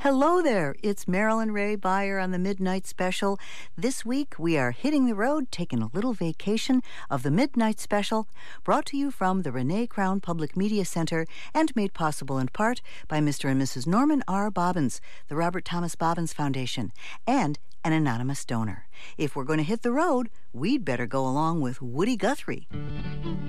Hello there, it's Marilyn Ray Beyer on the Midnight Special. This week we are hitting the road, taking a little vacation of the Midnight Special, brought to you from the Renee Crown Public Media Center and made possible in part by Mr. and Mrs. Norman R. Bobbins, the Robert Thomas Bobbins Foundation, and an anonymous donor. If we're going to hit the road, we'd better go along with Woody Guthrie.